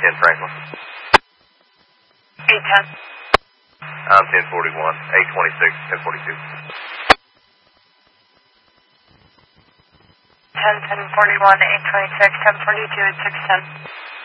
810 Franklin. 810. I'm 1041, 826, 1042. 10, 1041, 826, 1042, 610.